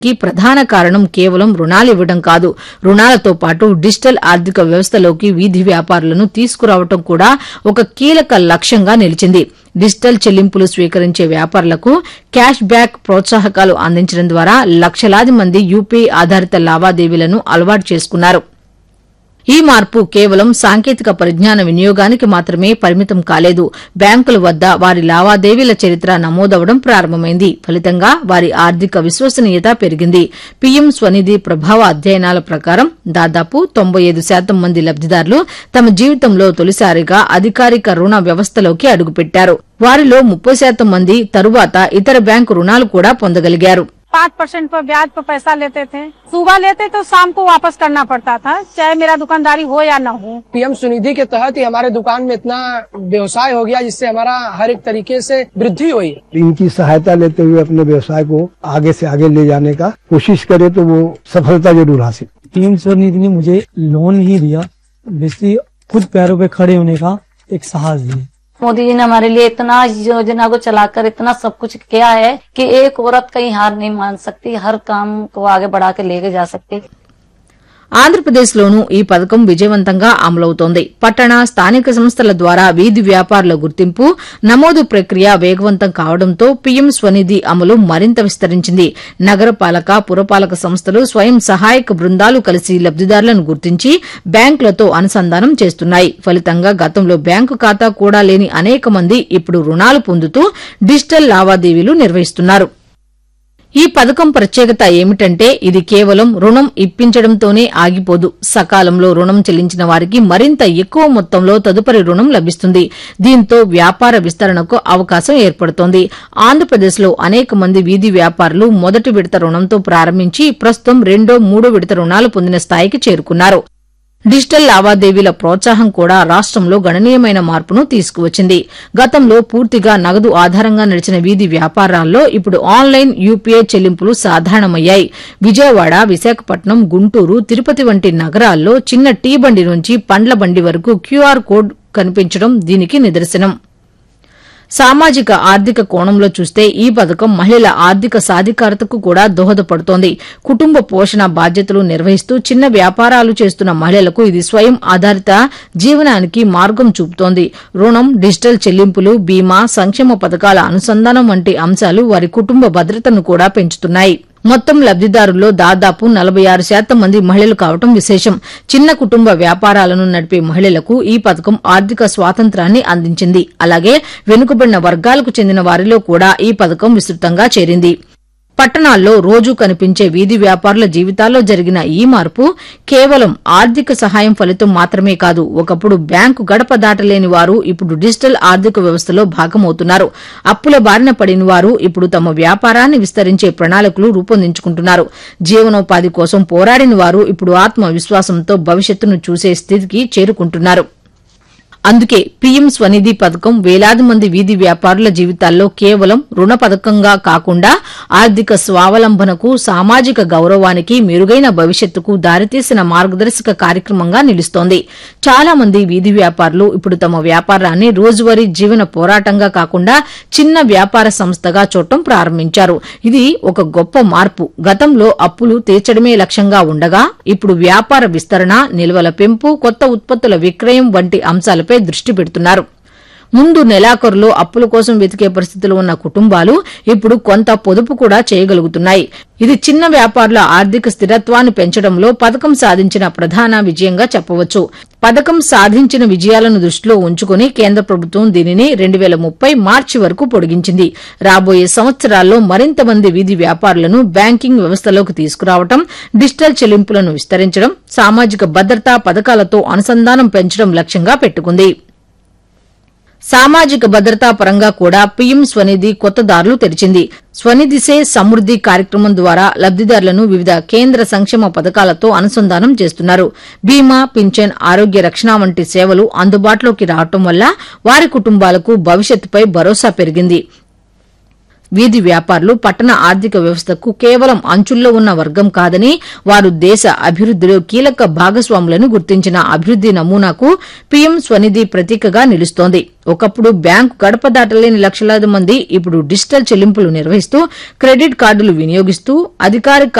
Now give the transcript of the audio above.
కి ప్రధాన కారణం కేవలం రుణాలు ఇవ్వడం కాదు, రుణాలతో పాటు డిజిటల్ ఆర్థిక వ్యవస్థలోకి వీధి వ్యాపారులను తీసుకురావడం కూడా ఒక కీలక లక్ష్యంగా నిలిచింది. డిజిటల్ చెల్లింపులు స్వీకరించే వ్యాపారులకు క్యాష్ బ్యాక్ ప్రోత్సాహకాలు అందించడం ద్వారా లక్షలాది మంది యూపీఐ ఆధారిత లావాదేవీలను అలవాటు చేసుకున్నారు. ఈ మార్పు కేవలం సాంకేతిక పరిజ్ఞాన వినియోగానికి మాత్రమే పరిమితం కాలేదు. బ్యాంకుల వద్ద వారి లావాదేవీల చరిత్ర నమోదవడం ప్రారంభమైంది. ఫలితంగా వారి ఆర్థిక విశ్వసనీయత పెరిగింది. పీఎం స్వనిధి ప్రభావ అధ్యయనాల ప్రకారం దాదాపు 95% మంది లబ్దిదారులు తమ జీవితంలో తొలిసారిగా అధికారిక రుణ వ్యవస్థలోకి అడుగుపెట్టారు. వారిలో 30% మంది తరువాత ఇతర బ్యాంకు రుణాలు కూడా పొందగలిగారు. 5% पर ब्याज पर पैसा लेते थे, सुबह लेते तो शाम को वापस करना पड़ता था, चाहे मेरा दुकानदारी हो या न हो। पीएम स्वनिधि के तहत ही हमारे दुकान में इतना व्यवसाय हो गया जिससे हमारा हर एक तरीके से वृद्धि हुई। इनकी सहायता लेते हुए अपने व्यवसाय को आगे से आगे ले जाने का कोशिश करे तो वो सफलता जरूर हासिल। पीएम स्वनिधि ने मुझे लोन ही दिया, बेसिकली खुद पैरों पे खड़े होने का एक साहस दिया। मोदी जी ने हमारे लिए इतना योजना को चलाकर इतना सब कुछ किया है कि एक औरत कहीं हार नहीं मान सकती, हर काम को आगे बढ़ा के लेके जा सकती। ఆంధ్రప్రదేశ్లోనూ ఈ పథకం విజయవంతంగా అమలవుతోంది. పట్టణ, స్థానిక సంస్థల ద్వారా వీధి వ్యాపారుల గుర్తింపు, నమోదు ప్రక్రియ వేగవంతం కావడంతో పీఎం స్వనిధి అమలు మరింత విస్తరించింది. నగరపాలక, పురపాలక సంస్థలు, స్వయం సహాయక బృందాలు కలిసి లబ్దిదారులను గుర్తించి బ్యాంకులతో అనుసంధానం చేస్తున్నాయి. ఫలితంగా గతంలో బ్యాంకు ఖాతా కూడా లేని అనేక మంది ఇప్పుడు రుణాలు పొందుతూ డిజిటల్ లావాదేవీలు నిర్వహిస్తున్నారు. ఈ పథకం ప్రత్యేకత ఏమిటంటే ఇది కేవలం రుణం ఇప్పించడంతోనే ఆగిపోదు. సకాలంలో రుణం చెల్లించిన వారికి మరింత ఎక్కువ మొత్తంలో తదుపరి రుణం లభిస్తుంది. దీంతో వ్యాపార విస్తరణకు అవకాశం ఏర్పడుతోంది. ఆంధ్రప్రదేశ్లో అనేక మంది వీధి వ్యాపారులు మొదటి విడత రుణంతో ప్రారంభించి ప్రస్తుతం 2, 3 విడత రుణాలు పొందిన స్థాయికి చేరుకున్నారు. డిజిటల్ లావాదేవీల ప్రోత్సాహం కూడా రాష్టంలో గణనీయమైన మార్పును తీసుకువచ్చింది. గతంలో పూర్తిగా నగదు ఆధారంగా నడిచిన వీధి వ్యాపారాల్లో ఇప్పుడు ఆన్లైన్ యూపీఐ చెల్లింపులు సాధారణమయ్యాయి. విజయవాడ, విశాఖపట్నం, గుంటూరు, తిరుపతి వంటి నగరాల్లో చిన్న టీ బండి నుంచి పండ్ల బండి వరకు క్యూఆర్ కోడ్ కనిపించడం దీనికి నిదర్శనం. సామాజిక ఆర్థిక కోణంలో చూస్తే ఈ పథకం మహిళల ఆర్థిక సాధికారతకు కూడా దోహదపడుతోంది. కుటుంబ పోషణ బాధ్యతలు నిర్వహిస్తూ చిన్న వ్యాపారాలు చేస్తున్న మహిళలకు ఇది స్వయం ఆధారిత జీవనానికి మార్గం చూపుతోంది. రుణం, డిజిటల్ చెల్లింపులు, బీమా, సంక్షేమ పథకాల అనుసంధానం వంటి అంశాలు వారి కుటుంబ భద్రతను కూడా పెంచుతున్నాయి. మొత్తం లబ్దిదారుల్లో దాదాపు 46% మంది మహిళలు కావడం విశేషం. చిన్న కుటుంబ వ్యాపారాలను నడిపే మహిళలకు ఈ పథకం ఆర్థిక స్వాతంత్రాన్ని అందించింది. అలాగే వెనుకబడిన వర్గాలకు చెందిన వారిలో కూడా ఈ పథకం విస్తృతంగా చేరింది. పట్టణాల్లో రోజూ కనిపించే వీధి వ్యాపారుల జీవితాల్లో జరిగిన ఈ మార్పు కేవలం ఆర్థిక సహాయం ఫలితం మాత్రమే కాదు. ఒకప్పుడు బ్యాంకు గడప దాటలేని వారు ఇప్పుడు డిజిటల్ ఆర్థిక వ్యవస్థలో భాగమవుతున్నారు. అప్పుల బారిన పడిన వారు ఇప్పుడు తమ వ్యాపారాన్ని విస్తరించే ప్రణాళికలు రూపొందించుకుంటున్నారు. జీవనోపాధి కోసం పోరాడిన వారు ఇప్పుడు ఆత్మవిశ్వాసంతో భవిష్యత్తును చూసే స్థితికి చేరుకుంటున్నారు. అందుకే పీఎం స్వనిధి పథకం వేలాది మంది వీధి వ్యాపారుల జీవితాల్లో కేవలం రుణ పథకంగా కాకుండా ఆర్థిక స్వావలంబనకు, సామాజిక గౌరవానికి, మెరుగైన భవిష్యత్తుకు దారితీసిన మార్గదర్శక కార్యక్రమంగా నిలుస్తోంది. చాలా మంది వీధి వ్యాపారులు ఇప్పుడు తమ వ్యాపారాన్ని రోజువారీ జీవన పోరాటంగా కాకుండా చిన్న వ్యాపార సంస్థగా చూడటం ప్రారంభించారు. ఇది ఒక గొప్ప మార్పు. గతంలో అప్పులు తీర్చడమే లక్ష్యంగా ఉండగా ఇప్పుడు వ్యాపార విస్తరణ, నిల్వల పెంపు, కొత్త ఉత్పత్తుల విక్రయం వంటి అంశాలపై దృష్టి పెడుతున్నారు. ముందు నెలాఖరులో అప్పుల కోసం వెతికే పరిస్థితులు ఉన్న కుటుంబాలు ఇప్పుడు కొంత పొదుపు కూడా చేయగలుగుతున్నాయి. ఇది చిన్న వ్యాపారుల ఆర్థిక స్థిరత్వాన్ని పెంచడంలో పథకం సాధించిన ప్రధాన విజయంగా చెప్పవచ్చు. పథకం సాధించిన విజయాలను దృష్టిలో ఉంచుకుని కేంద్ర ప్రభుత్వం దీనిని 2030 మార్చి వరకు పొడిగించింది. రాబోయే సంవత్సరాల్లో మరింత మంది వీధి వ్యాపారులను బ్యాంకింగ్ వ్యవస్థలోకి తీసుకురావడం, డిజిటల్ చెల్లింపులను విస్తరించడం, సామాజిక భద్రతా పథకాలతో అనుసంధానం పెంచడం లక్ష్యంగా పెట్టుకుంది. సామాజిక భద్రతా పరంగా కూడా పీఎం స్వనిధి కొత్త దారులు తెరిచింది. స్వనిధి సే సమృద్ది కార్యక్రమం ద్వారా లబ్దిదారులను వివిధ కేంద్ర సంక్షేమ పథకాలతో అనుసంధానం చేస్తున్నారు. బీమా, పింఛన్, ఆరోగ్య రక్షణ వంటి సేవలు అందుబాటులోకి రావడం వల్ల వారి కుటుంబాలకు భవిష్యత్తుపై భరోసా పెరిగింది. వీధి వ్యాపారులు పట్టణ ఆర్థిక వ్యవస్థకు కేవలం అంచుల్లో ఉన్న వర్గం కాదని, వారు దేశ అభివృద్దిలో కీలక భాగస్వాములను గుర్తించిన అభివృద్ది నమూనాకు పీఎం స్వనిధి ప్రతీకగా నిలుస్తోంది. ఒకప్పుడు బ్యాంకు గడప దాటలేని లక్షలాది మంది ఇప్పుడు డిజిటల్ చెల్లింపులు నిర్వహిస్తూ, క్రెడిట్ కార్డులు వినియోగిస్తూ, అధికారిక